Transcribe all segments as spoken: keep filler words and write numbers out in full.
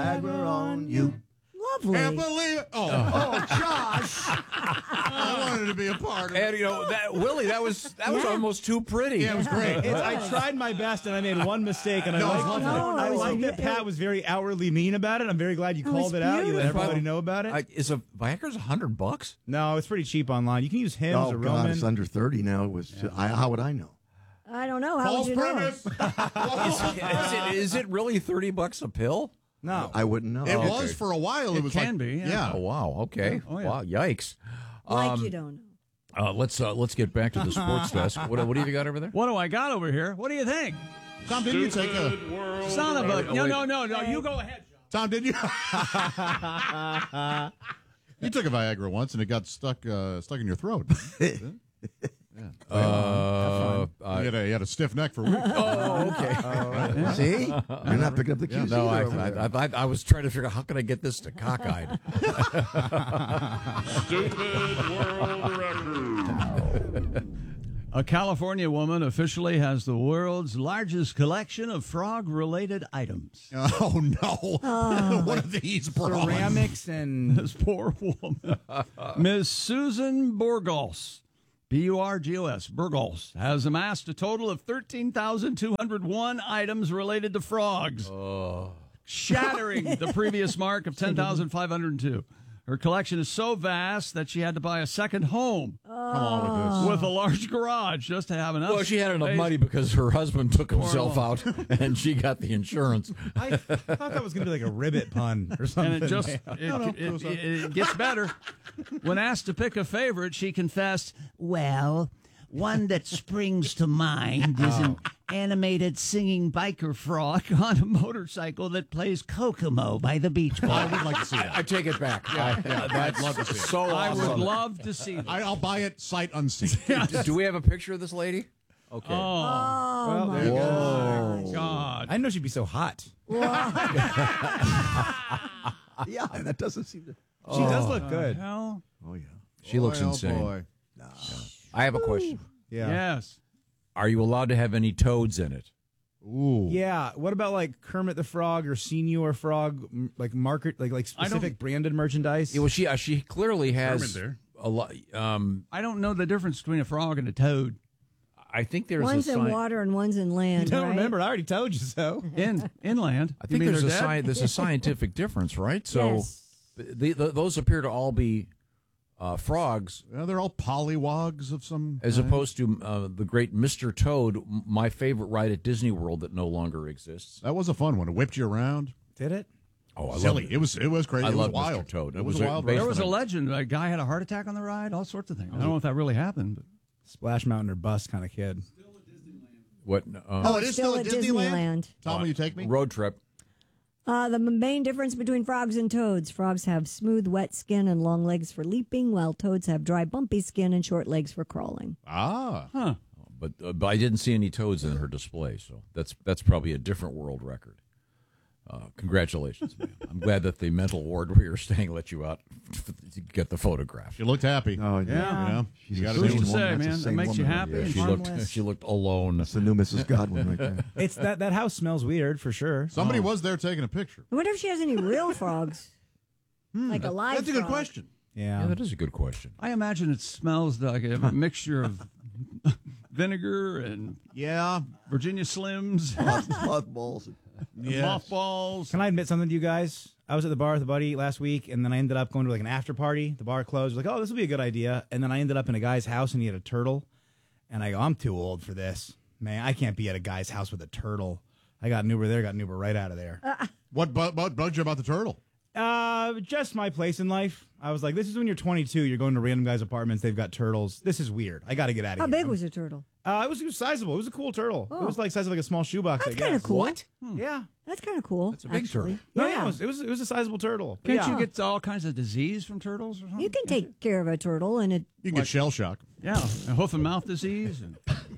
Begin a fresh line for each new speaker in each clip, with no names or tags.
Viagra on you.
Lovely.
Can't believe it. Oh,
Oh, Josh.
I wanted to be a part of it.
And you know that Willie, that was that was
Yeah.
almost too pretty.
Yeah, it was great.
It's, I tried my best and I made one mistake, and I
No,
like,
it's lovely.
No,
I
it was
like
a-
that Pat was very outwardly mean about it. I'm very glad you
It was
called it out. You let
beautiful.
everybody know about it.
I, is a Viagra's a hundred bucks?
no, it's pretty cheap online. You can use Hims
Oh,
or
God,
Roman.
it's under thirty now. It was. I, how would I know?
I don't know. How
False
would you know?
premise.
Is it, is it really thirty bucks a pill?
No,
I wouldn't know.
It
Okay.
was for a while. It,
It
was
can
like,
be, yeah.
Oh wow. Okay.
Oh, yeah.
Wow. Yikes.
Like
Um,
you don't know.
Uh, let's uh, let's get back to the sports desk. What what have you got over there?
What do I got over here? What do you think?
Tom, didn't you take a?
Son of a... No,
wait.
no, no, no. You go ahead, John.
Tom, did you? You took a Viagra once, and it got stuck uh, stuck in your throat.
Uh,
you, had a, you had a stiff neck for weeks.
oh, okay.
See, you're not picking up the cues.
No, I,
either over there.
I, I, I was trying to figure out how can I get this to cockeyed.
Stupid world record.
A California woman officially has the world's largest collection of frog-related items.
Oh no! What are these bras?
ceramics and
This poor woman. Miss Susan Burgos, B U R G O S, Burgos, has amassed a total of thirteen thousand two hundred one items related to frogs, shattering the previous mark of ten thousand five hundred two. Her collection is so vast that she had to buy a second home
Come on with
with a large garage just to have enough.
Well, she had enough
space.
money because her husband took himself out, and she got the insurance.
I thought that was going to be like a ribbit pun or something.
And it just it, it, it, it gets better. When asked to pick a favorite, she confessed, "Well, one that springs to mind is an animated singing biker frog on a motorcycle that plays Kokomo by the Beach Boys."
I would like to see that.
I take it back.
Yeah, yeah, I'd love to see it.
So
I would
awesome.
love to see that.
I, I'll buy it sight unseen.
Do, do we have a picture of this lady? Okay.
Oh,
Oh,
Well,
my
there you go.
gosh.
God.
I didn't know she'd be so hot.
Yeah, that doesn't seem to.
She does look good.
Hell,
Oh yeah.
She looks
Boy, oh,
insane.
boy.
I have a question.
Yeah.
yes.
Are you allowed to have any toads in it?
Ooh.
Yeah. What about like Kermit the Frog or Senior Frog, m- like market, like like
I don't-
specific branded merchandise?
Yeah, well, she uh, she clearly has
Kermit there.
a lot. Um,
I don't know the difference between a frog and a toad.
I think there's
One's
a
in
sign.
water and one's in
you
land.
don't
right?
remember? I already told you so.
In inland.
I
You
think
mean
there's a
they're dead?
sci- there's a scientific difference, right? So
Yes.
the, the, those appear to all be uh, frogs,
Yeah, they're all polywogs of some.
as
kind.
opposed to uh, the great Mister Toad, m- my favorite ride at Disney World that no longer exists.
That was a fun one. It whipped you around.
Did it?
Oh, I
Silly.
love
It was. It was crazy.
I
it was
love
wild.
Mister Toad.
It,
It
was,
was
a
a-
wild.
based
There
ride.
was a legend. A guy had a heart attack on the ride, all sorts of things. I don't know if that really happened. But
Splash Mountain or bust kind of kid.
What uh,
Oh, it is still, at Disneyland.
Disneyland.
Tom, will you take me?
road trip?
Uh, the m- main difference between frogs and toads: frogs have smooth, wet skin and long legs for leaping, while toads have dry, bumpy skin and short legs for crawling.
Ah.
huh.
But uh, but I didn't see any toads in her display, so that's that's probably a different world record. Uh, congratulations, man! I'm glad that the mental ward where you're staying let you out to get the photograph.
She looked happy.
Oh
You
yeah.
know,
She's
you
a
gotta
Who's
do
to
sane
it.
say,
woman. That's a
man? That
sane
makes you
woman.
happy?
Yeah,
She
she-
looked
Harmless.
she looked alone.
That's the new Missus Godwin right there.
It's that that house smells weird for sure.
Somebody was there taking a picture.
I wonder if she has any real frogs, like a live.
That's a good
frog.
question.
Yeah.
Yeah, that is a good question.
I imagine it smells like a mixture of vinegar and
Yeah.
Virginia Slims,
Mothballs.
Yes.
mothballs.
Can I admit something to you guys? I was at the bar with a buddy last week, and then I ended up going to like an after party. The bar closed. I was like, oh, this will be a good idea. And then I ended up in a guy's house, and he had a turtle. And I go, I'm too old for this. Man, I can't be at a guy's house with a turtle. I got an Uber there, got an Uber right out of there.
What, bu- what bugged you about the turtle?
Uh, just my place in life. I was like, this is when you're twenty-two, you're going to random guys' apartments, they've got turtles. This is weird. I got to get out of
How
here.
big was the turtle?
Uh, it was, it was sizable. It was a cool turtle.
Oh.
It was like size of like a small shoebox.
That's
I
kind of
guess.
cool.
What?
Yeah.
That's kind of cool.
That's a big
actually.
turtle.
No,
Yeah.
yeah, it was, it was it was a sizable turtle. But
Can't
yeah.
you get all kinds of disease from turtles or something?
You can take care of a turtle, and it.
You can get shell shock.
Yeah, and hoof and mouth disease. And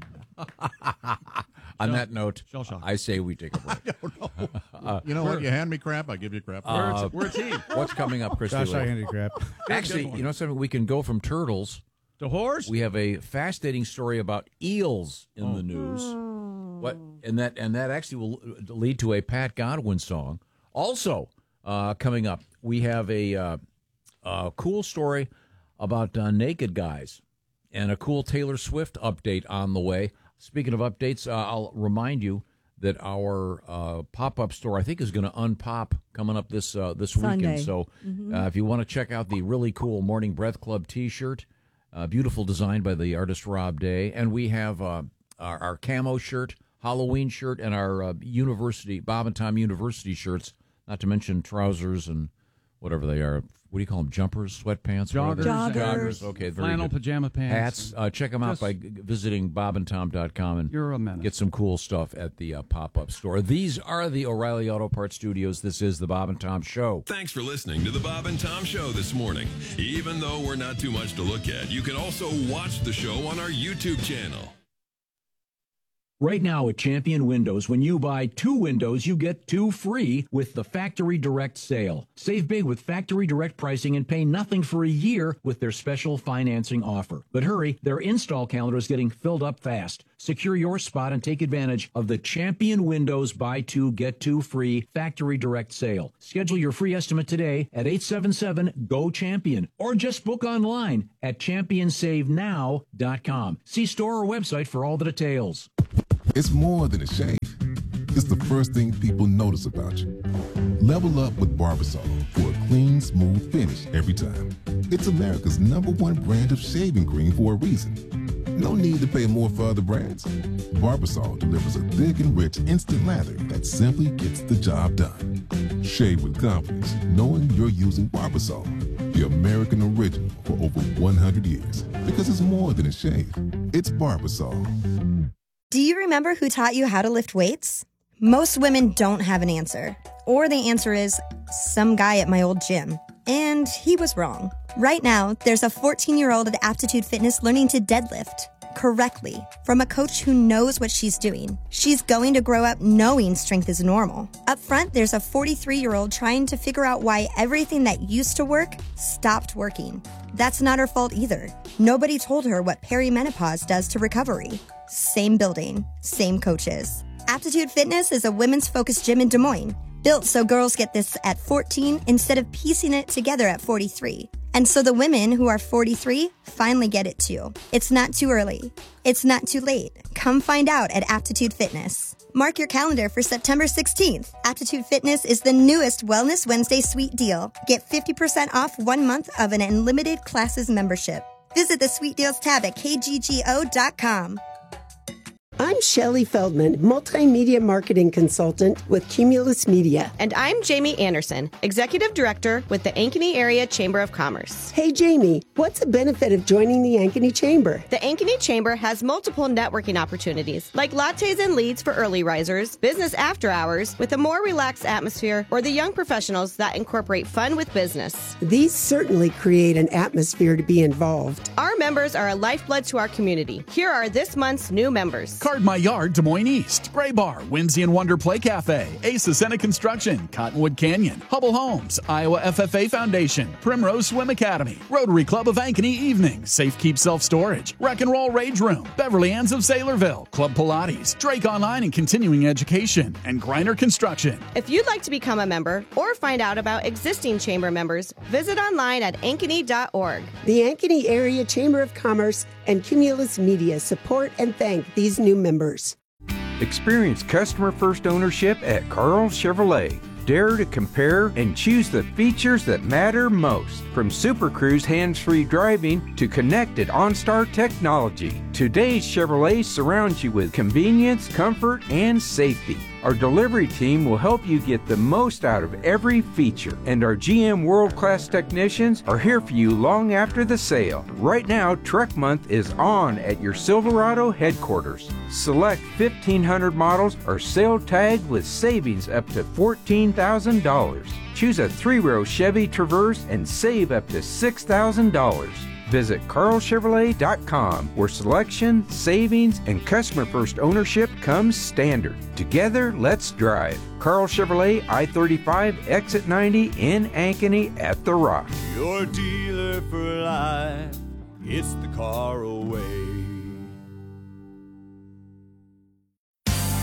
On that note,
Shell shock.
I say we take a break.
You know what? You hand me crap, I give you crap.
Uh,
we're a team.
What's coming up, Christy?
Gosh, I
Lee?
handed crap.
Actually, you know something? We can go from turtles.
The horse?
We have a fascinating story about eels in the news. What? And that and that actually will lead to a Pat Godwin song. Also, uh, coming up. We have a, uh, a cool story about uh, naked guys and a cool Taylor Swift update on the way. Speaking of updates, uh, I'll remind you that our uh, pop-up store, I think, is going to unpop coming up this uh, this
Sunday.
weekend. So
Mm-hmm.
uh, if you want to check out the really cool Morning Breath Club T-shirt, uh, beautiful design by the artist Rob Day, and we have uh, our, our camo shirt, Halloween shirt, and our uh, university, Bob and Tom University shirts, not to mention trousers and whatever they are. What do you call them? Jumpers, sweatpants? What are they?
Joggers.
Joggers. Okay, very
Flannel
good.
pajama pants.
Hats. Uh, check them out
Just-
by g- visiting bob and tom dot com and
You're a menace.
get some cool stuff at the uh, pop-up store. These are the O'Reilly Auto Parts Studios. This is the Bob and Tom Show.
Thanks for listening to the Bob and Tom Show this morning. Even though we're not too much to look at, you can also watch the show on our YouTube channel.
Right now at Champion Windows, when you buy two windows, you get two free with the Factory Direct sale. Save big with Factory Direct pricing and pay nothing for a year with their special financing offer. But hurry, their install calendar is getting filled up fast. Secure your spot and take advantage of the Champion Windows buy two, get two free Factory Direct sale. Schedule your free estimate today at eight seven seven, G O CHAMPION or just book online at champion save now dot com. See store or website for all the details.
It's more than a shave. It's the first thing people notice about you. Level up with Barbasol for a clean, smooth finish every time. It's America's number one brand of shaving cream for a reason. No need to pay more for other brands. Barbasol delivers a thick and rich instant lather that simply gets the job done. Shave with confidence, knowing you're using Barbasol, the American original for over one hundred years. Because it's more than a shave. It's Barbasol.
Do you remember who taught you how to lift weights? Most women don't have an answer. Or the answer is, some guy at my old gym. And he was wrong. Right now, there's a fourteen-year-old at Aptitude Fitness learning to deadlift correctly from a coach who knows what she's doing. She's going to grow up knowing strength is normal. Up front, there's a forty-three-year-old trying to figure out why everything that used to work stopped working. That's not her fault either. Nobody told her what perimenopause does to recovery. Same building, same coaches. Aptitude Fitness is a women's focused gym in Des Moines, built so girls get this at fourteen instead of piecing it together at forty-three. And so the women who are forty-three finally get it too. It's not too early. It's not too late. Come find out at Aptitude Fitness. Mark your calendar for September sixteenth. Aptitude Fitness is the newest Wellness Wednesday sweet deal. Get fifty percent off one month of an unlimited classes membership. Visit the sweet deals tab at k g g o dot com.
I'm Shelley Feldman, multimedia marketing consultant with Cumulus Media.
And I'm Jamie Anderson, executive director with the Ankeny Area Chamber of Commerce.
Hey, Jamie, what's the benefit of joining the Ankeny Chamber?
The Ankeny Chamber has multiple networking opportunities, like lattes and leads for early risers, business after hours with a more relaxed atmosphere, or the young professionals that incorporate fun with business.
These certainly create an atmosphere to be involved.
Our members are a lifeblood to our community. Here are this month's new members.
Card My Yard, Des Moines East, Gray Bar, Whimsy and Wonder Play Cafe, Ace Ascena Construction, Cottonwood Canyon, Hubble Homes, Iowa F F A Foundation, Primrose Swim Academy, Rotary Club of Ankeny Evening, Safe Keep Self Storage, Rock and Roll Rage Room, Beverly Ann's of Saylorville, Club Pilates, Drake Online and Continuing Education, and Griner Construction.
If you'd like to become a member or find out about existing chamber members, visit online at ankeny dot org.
The Ankeny Area Chamber of Commerce and Cumulus Media support and thank these new members.
Experience customer-first ownership at Carl Chevrolet. Dare to compare and choose the features that matter most. From Super Cruise hands-free driving to connected OnStar technology, today's Chevrolet surrounds you with convenience, comfort, and safety. Our delivery team will help you get the most out of every feature, and our G M world-class technicians are here for you long after the sale. Right now, Truck Month is on at your Silverado headquarters. Select fifteen hundred models are sale tagged with savings up to fourteen thousand dollars. Choose a three-row Chevy Traverse and save up to six thousand dollars. Visit carl chevrolet dot com, where selection, savings, and customer-first ownership comes standard. Together, let's drive. Carl Chevrolet, I thirty-five, Exit ninety in Ankeny at The Rock.
Your dealer for life, it's the car away.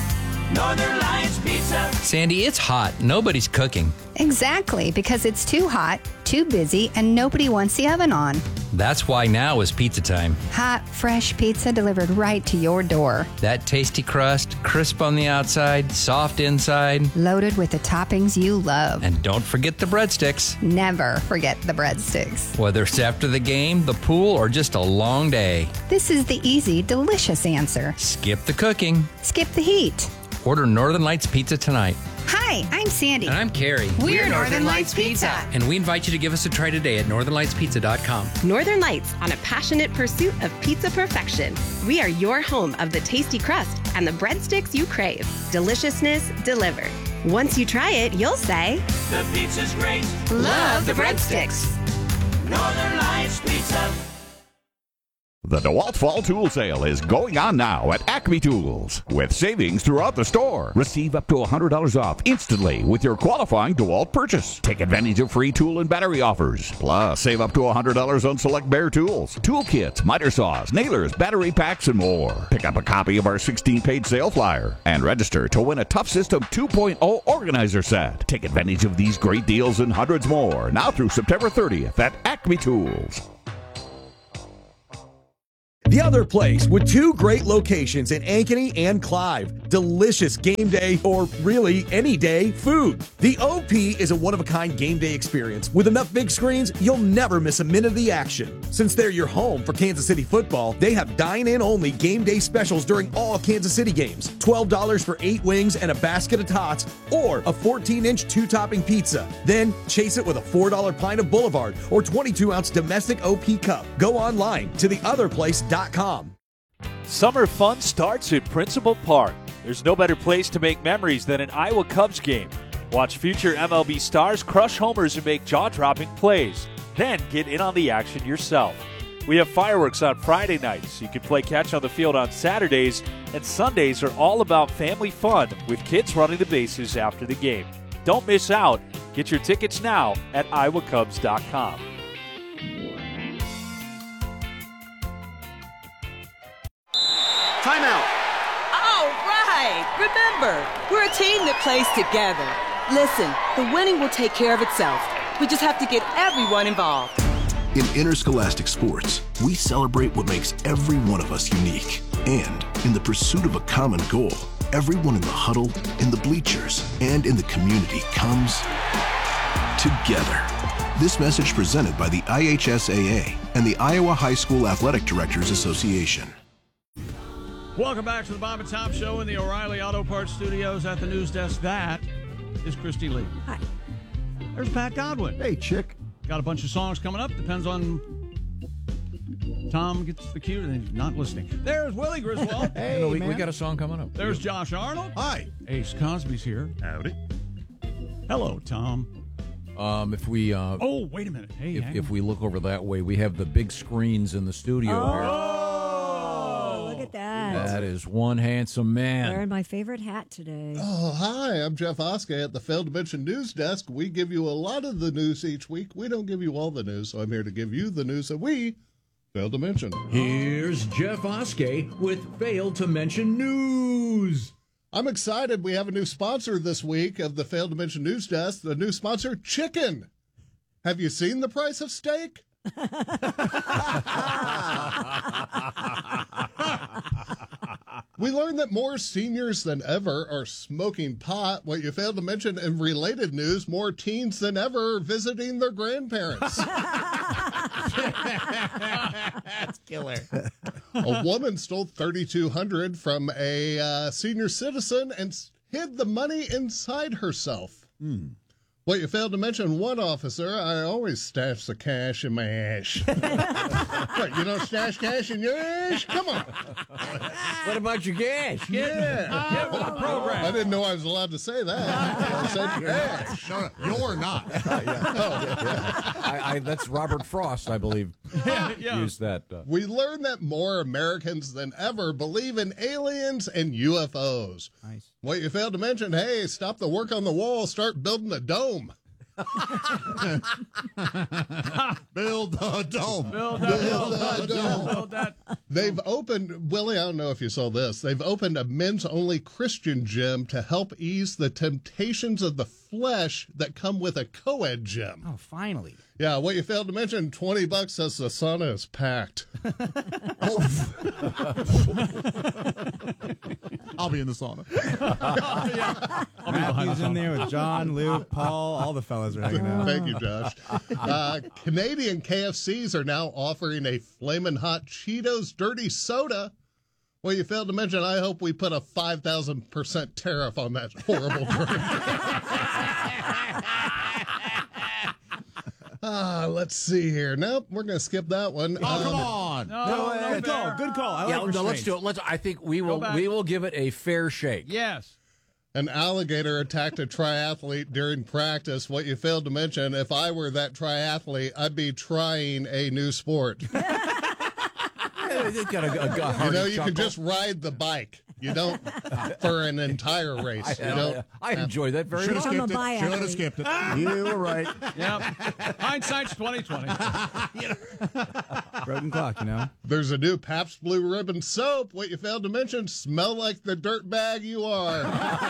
Northern Lights Pizza.
Sandy, it's hot. Nobody's cooking.
Exactly, because it's too hot, too busy, and nobody wants the oven on.
That's why now is pizza time.
Hot, fresh pizza delivered right to your door.
That tasty crust, crisp on the outside, soft inside.
Loaded with the toppings you love.
And don't forget the breadsticks.
Never forget the breadsticks.
Whether it's after the game, the pool, or just a long day.
This is the easy, delicious answer.
Skip the cooking.
Skip the heat.
Order Northern Lights Pizza tonight.
Hi, I'm Sandy.
And I'm Carrie.
We're, We're Northern Lights Pizza.
And we invite you to give us a try today at northern lights pizza dot com.
Northern Lights, on a passionate pursuit of pizza perfection. We are your home of the tasty crust and the breadsticks you crave. Deliciousness delivered. Once you try it, you'll say,
the pizza's great.
Love the breadsticks.
Northern Lights Pizza.
The DeWalt Fall Tool Sale is going on now at Acme Tools with savings throughout the store. Receive up to one hundred dollars off instantly with your qualifying DeWalt purchase. Take advantage of free tool and battery offers. Plus, save up to one hundred dollars on select Bear tools, tool kits, miter saws, nailers, battery packs, and more. Pick up a copy of our sixteen-page sale flyer and register to win a Tough System two point oh organizer set. Take advantage of these great deals and hundreds more now through September thirtieth at Acme Tools.
The Other Place, with two great locations in Ankeny and Clive. Delicious game day, or really any day, food. The O P is a one-of-a-kind game day experience. With enough big screens, you'll never miss a minute of the action. Since they're your home for Kansas City football, they have dine-in only game day specials during all Kansas City games. twelve dollars for eight wings and a basket of tots, or a fourteen-inch two-topping pizza. Then chase it with a four dollar pint of Boulevard or twenty-two ounce domestic O P cup. Go online to the other place dot com.
Summer fun starts at Principal Park. There's no better place to make memories than an Iowa Cubs game. Watch future M L B stars crush homers and make jaw-dropping plays. Then get in on the action yourself. We have fireworks on Friday nights. You can play catch on the field on Saturdays, and Sundays are all about family fun with kids running the bases after the game. Don't miss out. Get your tickets now at iowa cubs dot com.
Timeout.
All right. Remember, we're a team that plays together. Listen, the winning will take care of itself. We just have to get everyone involved.
In interscholastic sports, we celebrate what makes every one of us unique. And in the pursuit of a common goal, everyone in the huddle, in the bleachers, and in the community comes together. This message presented by the I H S A A and the Iowa High School Athletic Directors Association.
Welcome back to the Bob and Tom Show in the O'Reilly Auto Parts Studios at the news desk. That is Christy Lee.
Hi.
There's Pat Godwin.
Hey, chick.
Got a bunch of songs coming up. Depends on Tom gets the cue and he's not listening. There's Willie Griswold.
Hey, you know, we, we got a song coming up.
There's Josh Arnold.
Hi.
Ace Cosby's here.
Howdy.
Hello, Tom.
Um, if we uh,
oh, wait a minute. Hey,
if, if we look over that way, we have the big screens in the studio
Oh.
here.
Oh, look at that.
That is one handsome man.
Wearing my favorite hat today.
Oh, hi, I'm Jeff Oskey at the Failed to Mention News Desk. We give you a lot of the news each week. We don't give you all the news, so I'm here to give you the news that we failed to mention.
Here's Jeff Oskey with Failed to Mention News.
I'm excited. We have a new sponsor this week of the Failed to Mention News Desk. The new sponsor, chicken. Have you seen the price of steak? We learned that more seniors than ever are smoking pot. What you failed to mention in related news, more teens than ever are visiting their grandparents.
That's killer.
A woman stole thirty-two hundred dollars from a uh, senior citizen and hid the money inside herself.
Hmm.
What you failed to mention, one officer, I always stash the cash in my ash. What, you don't stash cash in your ash? Come on.
What about your gas?
Yeah.
Get with the program.
I didn't know I was allowed to say that. I said ash. No, no, you're not.
I, I, that's Robert Frost, I believe,
Yeah, yeah.
used that. Uh,
We learned that more Americans than ever believe in aliens and U F Os.
Nice.
What you failed to mention, hey, stop the work on the wall, start building a dome.
Build the dome.
Build that.
Build
Build
that
that.
dome.
Build that.
They've opened, Willie, I don't know if you saw this. They've opened a men's only Christian gym to help ease the temptations of the flesh that come with a co-ed gym.
Oh, finally.
Yeah, what you failed to mention, twenty bucks says the sauna is packed.
I'll be in the sauna.
yeah. I'll be
Matthew's in there with John, Luke, Paul. All the fellas are hanging out.
Thank you, Josh. Uh, Canadian K F Cs are now offering a Flamin' Hot Cheetos Dirty Soda. Well, you failed to mention, I hope we put a five thousand percent tariff on that horrible drink. Ah, let's see here. Nope, we're going to skip that one.
Oh,
Um,
come on.
No,
No,
no
good call.
fair.
Good call. I
yeah,
like
no, let's
restraints.
do it. Let's. I think we will.
back.
We will give it a fair shake.
Yes.
An alligator attacked a triathlete during practice. What you failed to mention, if I were that triathlete, I'd be trying a new sport.
It's got a, a, a
You
hearty
know, you
chuckle.
can just ride the bike. You don't for an entire race. You
I,
don't.
I enjoy that very
Should have
much.
I'm a
skipped it. Should have
biathlete.
skipped it.
You were right.
Yep. Hindsight's twenty twenty.
Broken clock, you know.
There's a new Pabst Blue Ribbon soap. What you failed to mention, smell like the dirt bag you are.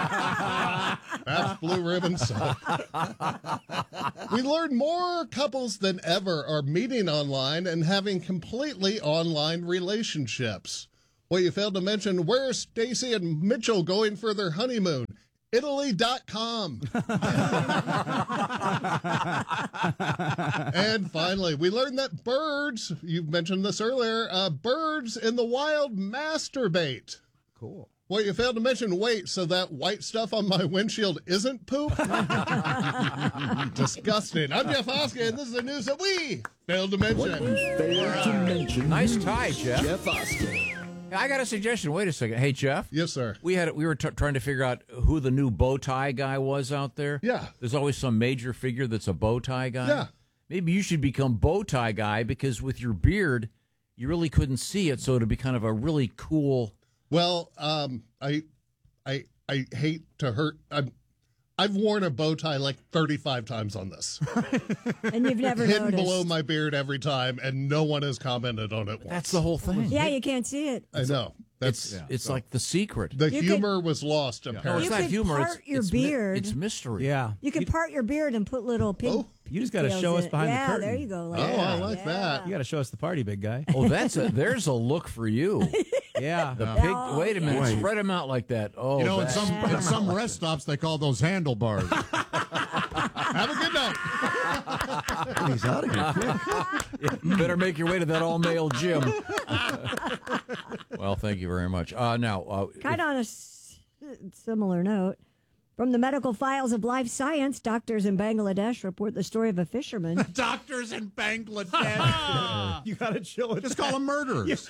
Pabst Blue Ribbon soap. We learned more couples than ever are meeting online and having completely online relationships. What you failed to mention, where's Stacy and Mitchell going for their honeymoon? Italy dot com. And finally, we learned that birds, you mentioned this earlier, uh, birds in the wild masturbate.
Cool.
Well, you failed to mention, wait, so that white stuff on my windshield isn't poop? Disgusting. I'm Jeff Oskey, and this is the news that we failed to mention.
Failed to mention.
Nice tie, Jeff.
Jeff Oskey.
I got a suggestion. Wait a second. Hey, Jeff.
Yes, sir.
We had we were t- trying to figure out who the new bow tie guy was out there.
Yeah.
There's always some major figure that's a bow tie guy.
Yeah.
Maybe you should become bow tie guy because with your beard, you really couldn't see it, so it'd be kind of a really cool.
Well, um, I, I, I hate to hurt. I'm, I've worn a bow tie like thirty-five times on this.
And you've never
Hidden
noticed.
below my beard every time, and no one has commented on it once.
That's the whole thing.
Yeah, you can't see it.
I know. That's
It's it's like the secret.
the
You
humor was lost.
No,
Apparently,
it's
You
not
could
humor.
part
It's
your
it's mi-
beard.
it's mystery.
Yeah.
You can part your beard and put little pink.
Oh.
You just got to
details
show
in
us
it.
behind
yeah,
the curtain.
there you go. Like
oh,
that.
I like
Yeah.
that.
You got to show us the party, big guy.
Oh, that's a there's a look for you.
Yeah.
The
Yeah.
pig.
Oh,
wait a minute.
yeah.
Spread them out like that. Oh,
You know, in
that-
some in some rest stops, they call those handlebars.
Have a good night.
He's out of here quick.
You better make your way to that all male gym. Well, thank you very much. Uh, now, uh,
Kind of on a s- similar note, from the medical files of Life Science, doctors in Bangladesh report the story of a fisherman.
Doctors in Bangladesh.
You got to chill with
Just call them murderers.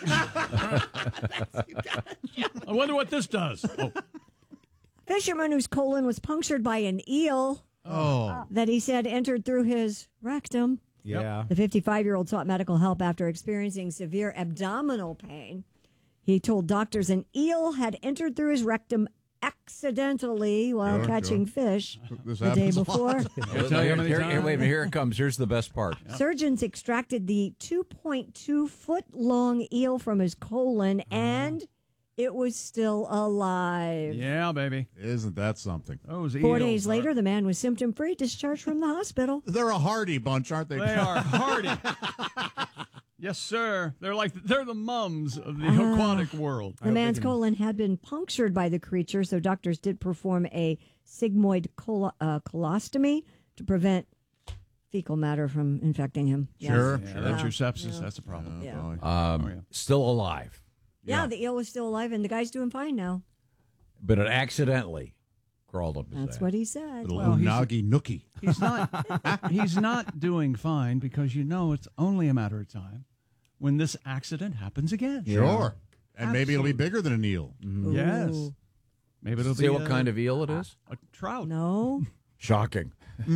I wonder what this does. Oh,
Fisherman whose colon was punctured by an eel
Oh.
that he said entered through his rectum.
Yeah.
The fifty-five-year-old sought medical help after experiencing severe abdominal pain. He told doctors an eel had entered through his rectum accidentally while
Sure,
catching
sure.
fish
This
the day
happens a
before.
lot.
Oh,
tell you
here,
how many
here-
times.
here- wait a minute, here it comes. Here's the best part.
Surgeons extracted the two point two foot long eel from his colon, and it was still alive.
yeah, baby.
Isn't that something?
Those
Four
eels
days
are-
later, the man was symptom free, discharged from the hospital.
They're a hardy bunch, aren't they?
They are hardy. Yes, sir. They're like they're the mums of the
Ah.
aquatic world.
The man's colon had been punctured by the creature, so doctors did perform a sigmoid colo- uh, colostomy to prevent fecal matter from infecting him. Yes.
Sure.
Yeah, that's your sepsis. That's a problem.
Yeah.
Um,
Oh, yeah.
Still alive,
Yeah, the eel was still alive, and the guy's doing fine now.
but it accidentally crawled up his
That's
ass.
what he said.
Little
Well, he's-
unagi nookie.
He's not. He's not doing fine because you know it's only a matter of time when this accident happens again.
Sure. And maybe it'll be bigger than an eel.
Ooh.
Yes. Maybe it'll
See
be
what
a-
kind of eel it is?
A trout.
No.
Shocking.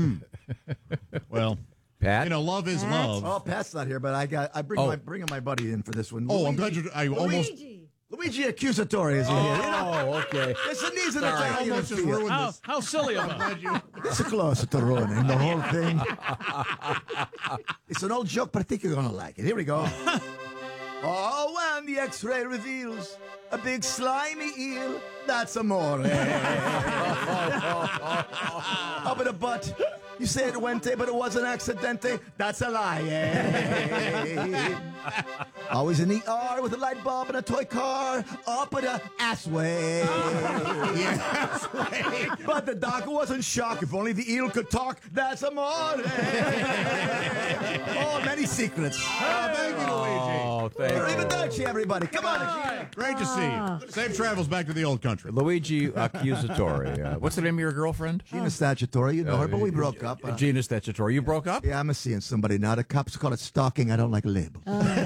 Well,
Pat,
you know, love is love.
Oh, Pat's not here, but I got I bring
Oh.
my bringing my buddy in for this one.
Oh, I'm
Luigi-
glad you. I almost.
Luigi.
Luigi Accusatore is in here. You know,
Oh, okay.
listen, he's an
Sorry.
Italian
Almost just
field.
ruined
How,
this.
how silly of
I'm
him.
glad you.
It's closer to ruining the whole thing. It's an old joke, but I think you're going to like it. Here we go. Oh, when the x-ray reveals a big slimy eel, that's amore. Up in the butt. You say it went, but it was an accidente. That's a lie. Always in the R with a light bulb and a toy car. Up in the ass way. Yes. But the doctor wasn't shocked. If only the eel could talk. That's amore. Oh, many secrets.
Oh, thank you, Luigi.
Oh, thank you.
Arrivederci, everybody. Come on.
Great to see you. Safe travels back to the old country.
Luigi Accusatori. Uh, what's the name of your girlfriend?
Gina Statutory, you know her, but we broke up. Uh,
Gina Statutory. You broke up?
Yeah, I'm a seeing somebody now. The cops call it stalking. I don't like a label.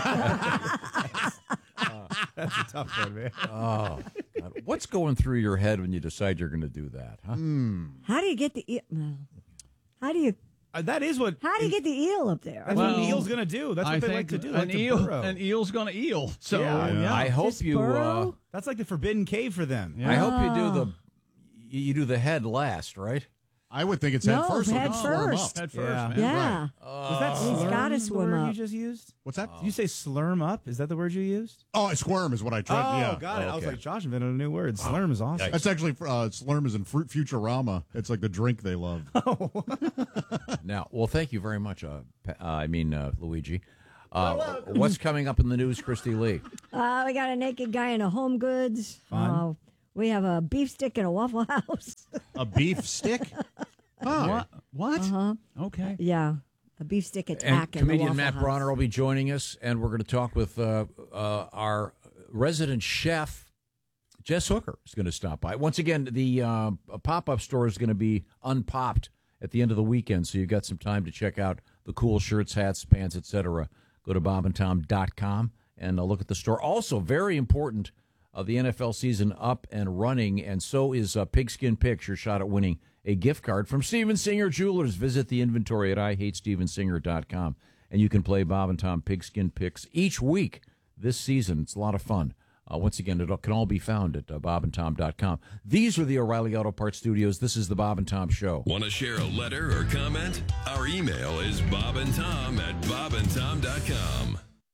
That's a tough one, man.
Oh, God. What's going through your head when you decide you're going to do that? Huh?
Mm.
How do you get the eel? Well, how do you?
Uh, that is what.
How do you get the eel up there?
That's
Well,
what an eel's gonna do. That's what
I
they
think
like to do. They
An
like to
eel,
burrow.
an eel's going to eel. So
Yeah.
yeah.
I hope
Just
you. Uh,
burrow?
That's like the forbidden cave for them.
I hope you do the. You do the head last, right?
I would think it's
No,
head first. so
head
it's warm up.
first.
Head first,
Yeah.
man.
Yeah.
Right.
Was that
He's
slurm
gotta
the
swim
word
up.
you just used?
What's that?
Did you say slurm up? Is that the word you used?
Oh, squirm is what I tried.
Oh,
yeah.
got it. I was
Okay.
like, Josh invented a new word. Slurm is awesome.
That's actually uh, Slurm is in Fruit Futurama. It's like the drink they love.
Now, well, thank you very much. Uh, Pa- uh, I mean, uh, Luigi. Uh, what's coming up in the news, Christy Lee?
Uh, we got a naked guy in a Home Goods.
Fun.
Uh, we have a beef stick in a Waffle House.
A beef stick? Huh.
What? What?
Uh-huh.
Okay.
Yeah, a beef stick attack
And
in the
comedian
Waffle
Matt
House.
Bronner will be joining us, and we're going to talk with uh, uh, our resident chef, Jess Hooker, is going to stop by. Once again, the uh, pop-up store is going to be unpopped at the end of the weekend, so you've got some time to check out the cool shirts, hats, pants, et cetera. Go to bob and tom dot com and uh, look at the store. Also, very important, uh, the N F L season up and running, and so is uh, Pigskin Picks, your shot at winning a gift card from Steven Singer Jewelers. Visit the inventory at I hate steven singer dot com, and you can play Bob and Tom Pigskin Picks each week this season. It's a lot of fun. Uh, once again, it can all be found at uh, bob and tom dot com. These are the O'Reilly Auto Parts Studios. This is the Bob and Tom Show.
Want to share a letter or comment? Our email is bob and tom at bob and tom dot com.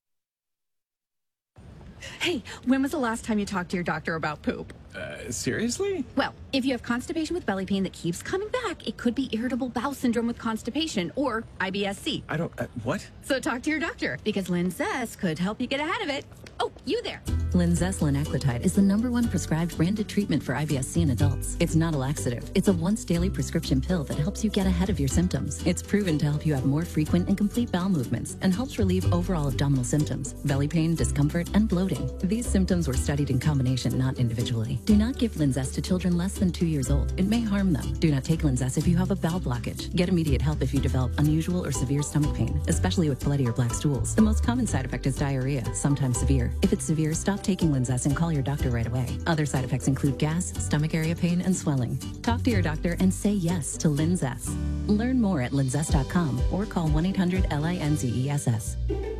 Hey, when was the last time you talked to your doctor about poop?
Uh, seriously?
Well, if you have constipation with belly pain that keeps coming back, it could be irritable bowel syndrome with constipation or I B S C.
I don't. Uh, what?
So talk to your doctor because Linzess could help you get ahead of it. Oh, you there.
Linzess linaclotide is the number one prescribed branded treatment for I B S C in adults. It's not a laxative. It's a once daily prescription pill that helps you get ahead of your symptoms. It's proven to help you have more frequent and complete bowel movements and helps relieve overall abdominal symptoms, belly pain, discomfort, and bloating. These symptoms were studied in combination, not individually. Do not give Linzess to children less than two years old. It may harm them. Do not take Linzess if you have a bowel blockage. Get immediate help if you develop unusual or severe stomach pain, especially with bloody or black stools. The most common side effect is diarrhea, sometimes severe. If it's severe, stop taking Linzess and call your doctor right away. Other side effects include gas, stomach area pain, and swelling. Talk to your doctor and say yes to Linzess. Learn more at linzess dot com or call one eight hundred L I N Z E S S.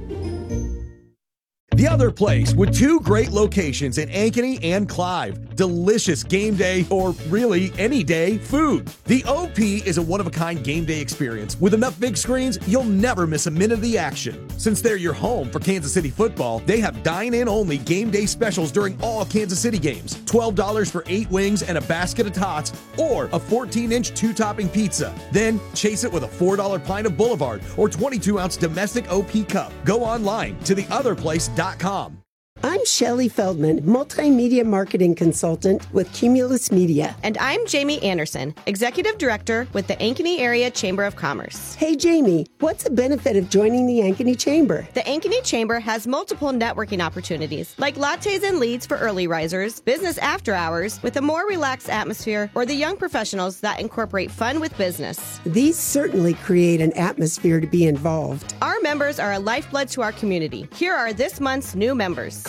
The Other Place, with two great locations in Ankeny and Clive. Delicious game day, or really any day, food. The O P is a one-of-a-kind game day experience. With enough big screens, you'll never miss a minute of the action. Since they're your home for Kansas City football, they have dine-in-only game day specials during all Kansas City games. twelve dollars for eight wings and a basket of tots, or a fourteen inch two-topping pizza. Then chase it with a four dollar pint of Boulevard or twenty-two ounce domestic O P cup. Go online to the other place dot com.
I'm Shelley Feldman, multimedia marketing consultant with Cumulus Media.
And I'm Jamie Anderson, executive director with the Ankeny Area Chamber of Commerce.
Hey, Jamie, what's the benefit of joining the Ankeny Chamber?
The Ankeny Chamber has multiple networking opportunities, like lattes and leads for early risers, business after hours with a more relaxed atmosphere, or the young professionals that incorporate fun with business.
These certainly create an atmosphere to be involved.
Our members are a lifeblood to our community. Here are this month's new members.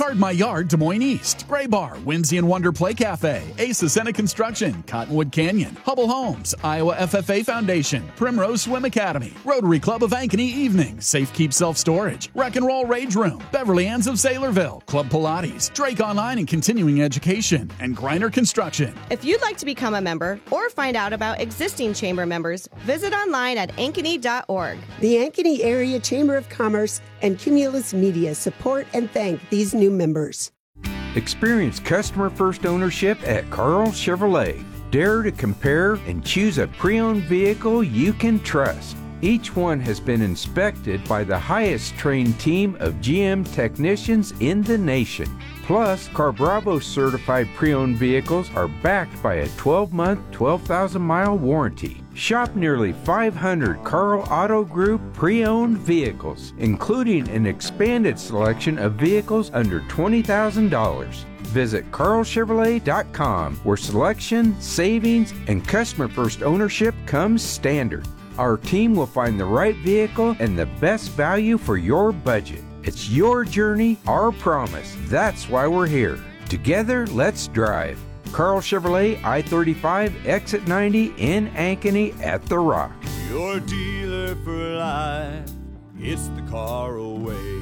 Guard My Yard, Des Moines East, Gray Bar, Whimsy and Wonder Play Cafe, Ace Ascena Construction, Cottonwood Canyon, Hubble Homes, Iowa F F A Foundation, Primrose Swim Academy, Rotary Club of Ankeny Evening, Safe Keep Self Storage, Rock and Roll Rage Room, Beverly Ann's of Saylorville, Club Pilates, Drake Online and Continuing Education, and Griner Construction.
If you'd like to become a member or find out about existing chamber members, visit online at ankeny dot org.
The Ankeny Area Chamber of Commerce and Cumulus Media support and thank these new members.
Experience customer first ownership at Carl Chevrolet. Dare to compare and choose a pre-owned vehicle you can trust. Each one has been inspected by the highest trained team of G M technicians in the nation. Plus, CarBravo certified pre-owned vehicles are backed by a twelve-month, twelve thousand mile warranty. Shop nearly five hundred Carl Auto Group pre-owned vehicles, including an expanded selection of vehicles under twenty thousand dollars. Visit carl chevrolet dot com, where selection, savings, and customer first ownership comes standard. Our team will find the right vehicle and the best value for your budget. It's your journey, our promise. That's why we're here. Together, let's drive. Carl Chevrolet, I thirty-five, Exit ninety in Ankeny at The Rock.
Your dealer for life, it's the car away.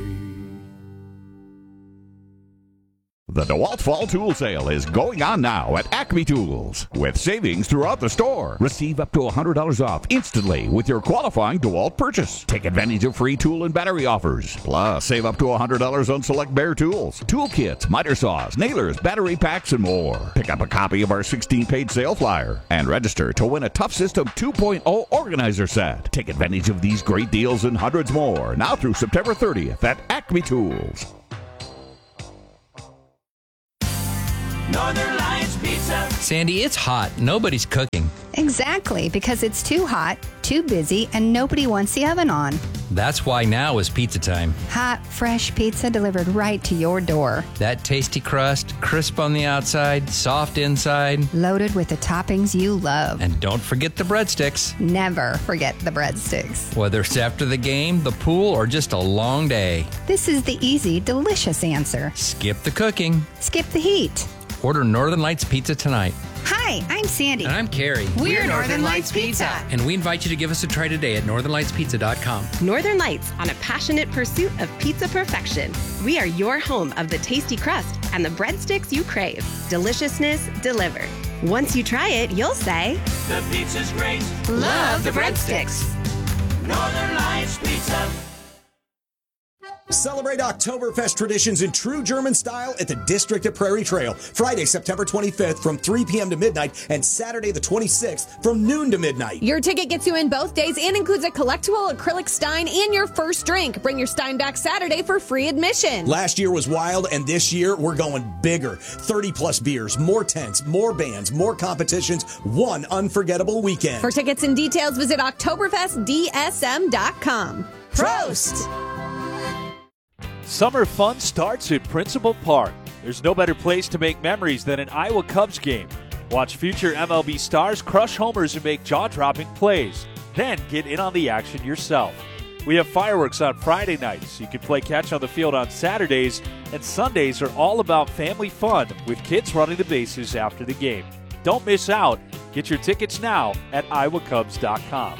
The DeWalt Fall Tool Sale is going on now at Acme Tools. With savings throughout the store, receive up to one hundred dollars off instantly with your qualifying DeWalt purchase. Take advantage of free tool and battery offers. Plus, save up to one hundred dollars on select Bear tools, tool kits, miter saws, nailers, battery packs, and more. Pick up a copy of our sixteen-page sale flyer and register to win a Tough System two point oh organizer set. Take advantage of these great deals and hundreds more now through September thirtieth at Acme Tools.
Northern Lights Pizza.
Sandy, it's hot. Nobody's cooking.
Exactly, because it's too hot, too busy, and nobody wants the oven on.
That's why now is pizza time.
Hot, fresh pizza delivered right to your door.
That tasty crust, crisp on the outside, soft inside.
Loaded with the toppings you love.
And don't forget the breadsticks.
Never forget the breadsticks.
Whether it's after the game, the pool, or just a long day.
This is the easy, delicious answer.
Skip the cooking.
Skip the heat.
Order Northern Lights Pizza tonight.
Hi, I'm Sandy.
And I'm Carrie.
We're, We're Northern Lights Pizza.
And we invite you to give us a try today at northern lights pizza dot com.
Northern Lights, on a passionate pursuit of pizza perfection. We are your home of the tasty crust and the breadsticks you crave. Deliciousness delivered. Once you try it, you'll say,
the pizza's great.
Love the breadsticks.
Northern Lights Pizza.
Celebrate Oktoberfest traditions in true German style at the District at Prairie Trail. Friday, September twenty-fifth from three p.m. to midnight and Saturday the twenty-sixth from noon to midnight.
Your ticket gets you in both days and includes a collectible acrylic stein and your first drink. Bring your stein back Saturday for free admission.
Last year was wild, and this year we're going bigger. thirty plus beers, more tents, more bands, more competitions, one unforgettable weekend.
For tickets and details, visit oktoberfest d s m dot com. Prost!
Summer fun starts at Principal Park. There's no better place to make memories than an Iowa Cubs game. Watch future M L B stars crush homers and make jaw-dropping plays. Then get in on the action yourself. We have fireworks on Friday nights. You can play catch on the field on Saturdays, and Sundays are all about family fun with kids running the bases after the game. Don't miss out. Get your tickets now at iowa cubs dot com.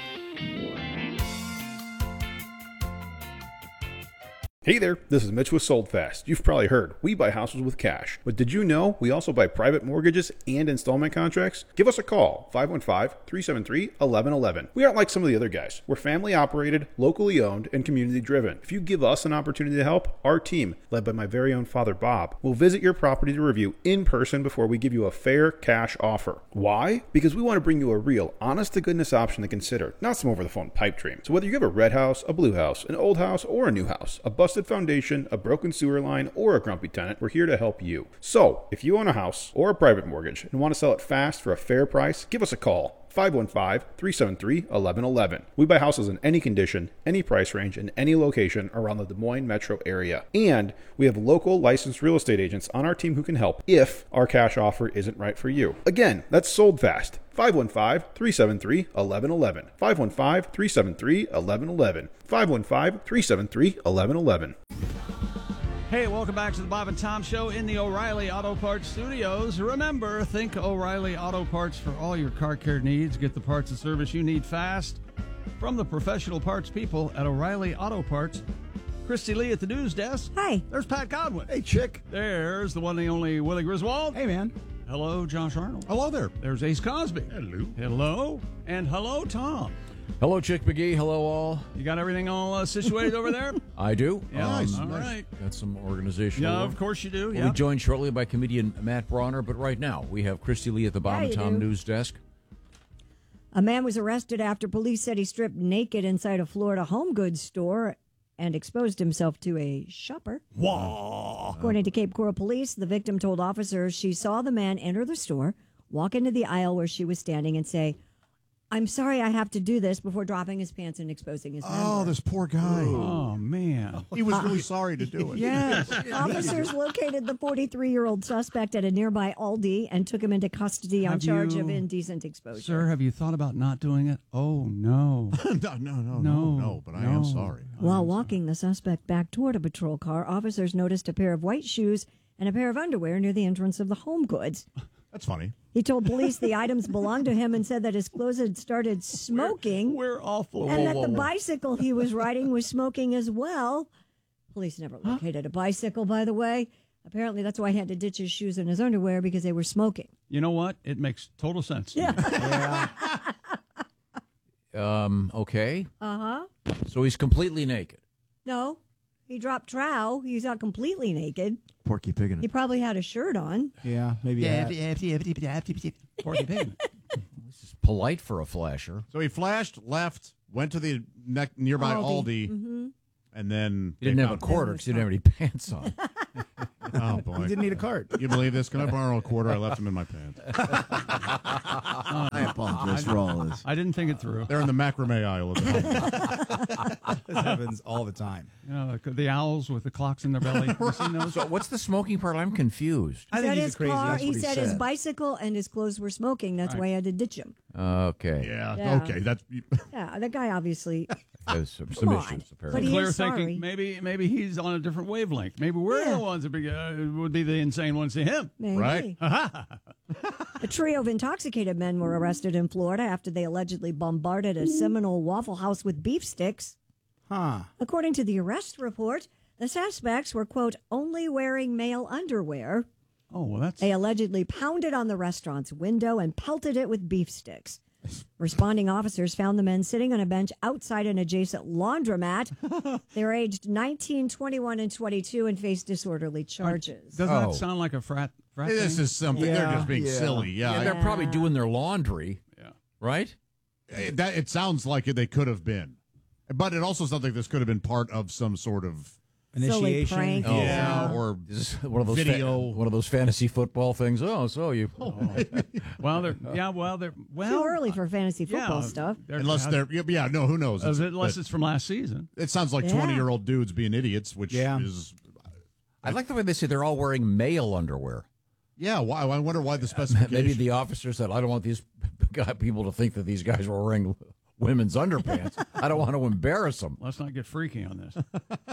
Hey there, this is Mitch with Sold Fast. You've probably heard, we buy houses with cash. But did you know we also buy private mortgages and installment contracts? Give us a call, five one five, three seven three, one one one one. We aren't like some of the other guys. We're family operated, locally owned, and community driven. If you give us an opportunity to help, our team, led by my very own father Bob, will visit your property to review in person before we give you a fair cash offer. Why? Because we want to bring you a real, honest-to-goodness option to consider, not some over-the-phone pipe dream. So whether you have a red house, a blue house, an old house, or a new house, a bus foundation, a broken sewer line, or a grumpy tenant, we're here to help you. So, if you own a house or a private mortgage and want to sell it fast for a fair price, give us a call. five one five, three seven three, one one one one. We buy houses in any condition, any price range, and any location around the Des Moines metro area. And we have local licensed real estate agents on our team who can help if our cash offer isn't right for you. Again, that's Sold Fast. five one five, three seven three, one one one one. five one five, three seven three, one one one one. five one five, three seven three, one one one one.
Hey, welcome back to the Bob and Tom Show in the O'Reilly Auto Parts Studios. Remember, think O'Reilly Auto Parts for all your car care needs. Get the parts and service you need fast from the professional parts people at O'Reilly Auto Parts. Christy Lee at the news desk.
Hi.
There's Pat Godwin.
Hey, chick.
There's the one and the only Willie Griswold.
Hey, man.
Hello, Josh Arnold.
Hello there.
There's Ace Cosby.
Hello.
Hello. And hello, Tom.
Hello, Chick McGee. Hello, all.
You got everything all uh, situated over there?
I do.
Yeah,
nice.
All
Nice.
right.
Got some organizational
Yeah,
work.
of course you do.
We'll
Yeah.
be joined shortly by comedian Matt Bronner, but right now we have Christy Lee at the Bob
Yeah,
and
you
Tom
do.
news desk.
A man was arrested after police said he stripped naked inside a Florida home goods store and exposed himself to a shopper.
Wow.
According to Cape Coral Police, the victim told officers she saw the man enter the store, walk into the aisle where she was standing, and say, "I'm sorry I have to do this," before dropping his pants and exposing his
Oh,
member.
this poor guy.
Oh, man.
He was really sorry to do it.
Yes.
Officers located the forty-three-year-old suspect at a nearby Aldi and took him into custody on
Have
charge
you-
of indecent exposure.
Sir, have you thought about not doing it? Oh, no.
no, no, no, no,
No,
no, but I
no.
am sorry.
While walking the suspect back toward a patrol car, officers noticed a pair of white shoes and a pair of underwear near the entrance of the home goods.
That's funny.
He told police the items belonged to him and said that his clothes had started smoking.
We're awful.
and
Whoa,
that
whoa,
the
whoa.
bicycle he was riding was smoking as well. Police never located a bicycle, by the way. Apparently, that's why he had to ditch his shoes and his underwear, because they were smoking.
You know what? It makes total sense.
Yeah.
Um, okay.
Uh-huh.
So he's completely naked.
No, he dropped trow. He's not completely naked.
Porky Pig
He probably had a shirt on.
Yeah, maybe. a hat.
Porky Pig.
This is polite for a flasher.
So he flashed, left, went to the ne- nearby Aldi,
Mm-hmm.
and then
He didn't
they
have a
found-
quarter because he didn't have any pants on.
Oh boy,
He didn't need a cart.
You believe this? Can I borrow a quarter? I left them in my pants.
I apologize for all this.
I didn't think it through.
They're in the macrame aisle of the home.
This happens all the time.
You know, the, the owls with the clocks in their belly. You seen those?
So what's the smoking part? I'm confused.
I
He
think
said
he's
his
crazy.
car.
That's
He
what he
said his
said.
bicycle and his clothes were smoking. That's
Right.
why he had to ditch him.
Okay.
Yeah,
Yeah.
Okay. That's
Yeah, the guy obviously.
There's some, some
Come on.
issues,
But
apparently.
he
Clear
is sorry.
thinking. Maybe maybe he's on a different wavelength. Maybe we're
Yeah.
the ones that be, uh, would be the insane ones to him.
Maybe.
right.
A trio of intoxicated men were arrested in Florida after they allegedly bombarded a Seminole Waffle House with beef sticks.
Huh.
According to the arrest report, the suspects were, quote, only wearing male underwear.
Oh, well, that's.
They allegedly pounded on the restaurant's window and pelted it with beef sticks. Responding officers found the men sitting on a bench outside an adjacent laundromat. They were aged nineteen, twenty-one, and twenty-two and faced disorderly charges.
Doesn't
Oh.
that sound like a frat? frat
This
thing?
is something. They're
Yeah,
just being
yeah.
silly. Yeah.
Yeah,
I-
they're probably doing their laundry,
Yeah.
right?
It, that, it sounds like they could have been, but it also sounds like this could have been part of some sort of
Silly
Initiation.
prank.
Oh.
yeah,
Yeah.
or
Is this one of those fa-
Video.
one of those fantasy football things? Oh, so you.
Well, they're yeah. Well, they're well.
Too early for fantasy football
yeah,
stuff.
they're-
unless they're yeah, yeah, no, who knows?
Unless
It's-
it's,
but
it's from last season.
it sounds like
Yeah.
twenty-year-old dudes being idiots, which
Yeah.
is
I like the way they say they're all wearing male underwear.
yeah. Why? I wonder why the specification.
Maybe the officer said, "I don't want these guy- people to think that these guys were wearing women's underpants. I don't want to embarrass them."
Let's not get freaky on this.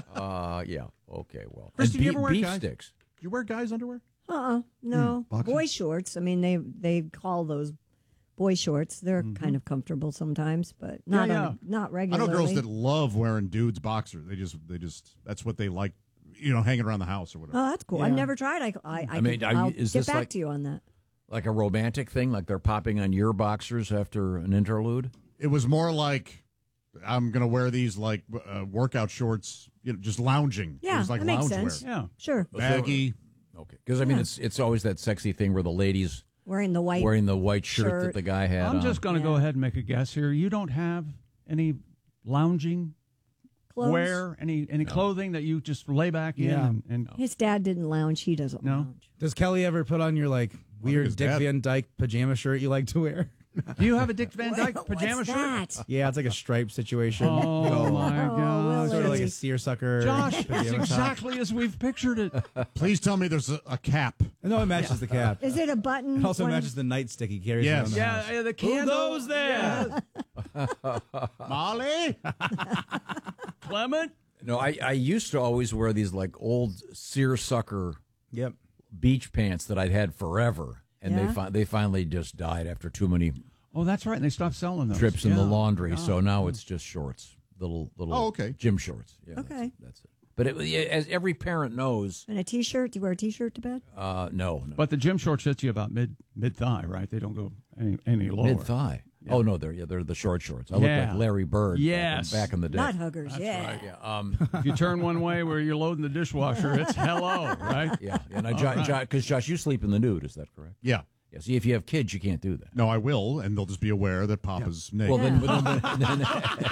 Uh, yeah. Okay. Well,
Christy,
and
do you
be-
ever wear
beef
guys?
sticks.
You wear guys' underwear?
Uh-uh, no.
boxers?
Boy shorts. I mean, they they call those boy shorts. They're kind of comfortable sometimes, but not
yeah.
on- not
I
regularly.
know girls that love wearing dudes' boxers. They just, they just, that's what they like, you know, hanging around the house or whatever.
Oh, that's cool. I've never tried. I I, I,
I mean,
can,
are you-
I'll
is
get
this
back
like-
to you on that.
Like a romantic thing, like they're popping on your boxers after an interlude.
It was more like I'm gonna wear these like uh, workout shorts, you know, just lounging. It
Yeah,
was like
that makes
loungewear.
sense.
Yeah.
Sure.
Baggy.
Okay, because I mean,
Yeah.
it's it's always that sexy thing where the ladies
Wearing the white
wearing the white shirt,
shirt.
that the guy had.
I'm
on.
just going to go
Yeah.
ahead and make a guess here. You don't have any lounging
clothes.
wear, any any clothing that you just lay back in.
Yeah.
And, and
His dad didn't lounge. He doesn't
No.
lounge.
Does Kelly ever put on your like
his
weird Dick
dad-
Van Dyke pajama shirt you like to wear?
do you have a Dick Van Dyke
What-
pajama
what's
shirt?
that?
Yeah, it's like a striped situation.
Oh,
Go-
my
Oh,
God.
Sort of like a
Willie.
seersucker.
Josh, it's
pajama top.
exactly as we've pictured it.
Please tell me there's a, a cap.
No, it matches the cap.
Is it a button?
It also
one of-
matches the nightstick he carries
Yes.
around the
Yeah,
house.
yeah, the candle.
goes there?
Yeah.
Molly?
Clement?
No, I, I used to always wear these like old seersucker
yep.
beach pants that I'd had forever, and
Yeah.
they fi- they finally just died after too many
Oh, that's right. And they stopped selling those.
trips in the
Yeah.
laundry.
Yeah.
So now it's just shorts, little little
Oh, okay.
gym shorts. Yeah,
Okay.
That's it. But it, yeah, as every parent knows,
And a T-shirt? Do you wear a T-shirt to bed?
uh, no, no.
But the gym shorts hit you about mid mid thigh, right? They don't go any any lower.
Mid thigh. Oh no, they're yeah, they're the short shorts. I look
Yeah.
like Larry Bird. back in-
Yes.
back in the day.
Not huggers,
That's
yeah.
right.
Yeah. Um,
If you turn one way where you're loading the dishwasher, it's hello, right?
Yeah, and I,
All
Josh,
right.
because Josh, you sleep in the nude, is that correct?
Yeah.
Yeah. See, if you have kids, you can't do that.
No, I will, and they'll just be aware that Papa's naked.
Well, then, then, then,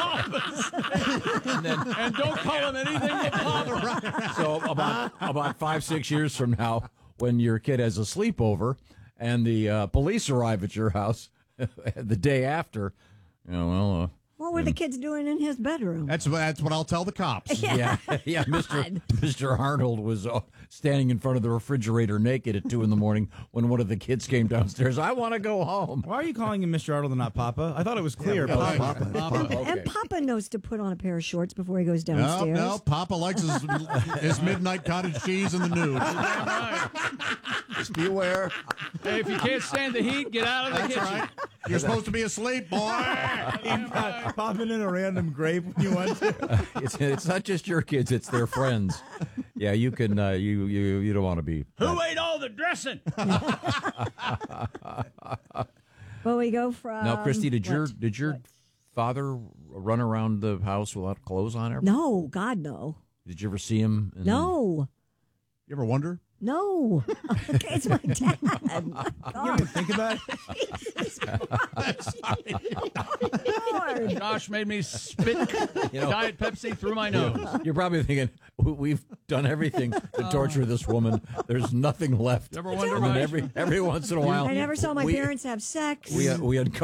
And don't call him anything but Papa.
so about about five six years from now, when your kid has a sleepover and the uh, police arrive at your house the day after, you know, well, uh,
What were the kids doing in his bedroom?
That's that's what I'll tell the cops.
yeah, yeah, Mister Mister Arnold was uh, standing in front of the refrigerator naked at two in the morning when one of the kids came downstairs. I want to go home.
Why are you calling him Mister Arnold and not Papa? I thought it was clear.
Yeah,
but-
Papa.
And, and Papa knows to put on a pair of shorts before he goes
No,
downstairs.
no, Papa likes his, his midnight cottage cheese in the nude. Just be aware.
Hey, if you can't stand the heat, get out of the
That's
kitchen.
right. You're supposed to be asleep, boy.
Popping in a random grape when you want to.
It's, it's not just your kids; it's their friends. Yeah, you can. Uh, you you you don't want to be.
Who ate all the dressing?
Well, we go from.
Now, Christy, did your
what?
did your father run around the house without clothes on? Ever?
No, God, no.
Did you ever see him? in-
No.
You ever wonder?
No. Okay, it's my dad. My
You
God.
didn't think about it?
Jesus Christ. Lord.
Josh made me spit
You know-
Diet Pepsi through my nose.
You're probably thinking "We- we've done everything to torture this woman. There's nothing left.
You ever wonder
And then
why-
every every once in a while,
I never saw my
we,
parents have sex.
We uh, we uncover.